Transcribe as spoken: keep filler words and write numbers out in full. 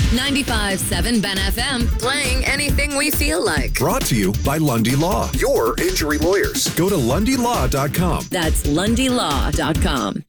ninety-five point seven Ben F M, playing anything we feel like. Brought to you by Lundy Law, your injury lawyers. Go to lundy law dot com. That's lundy law dot com.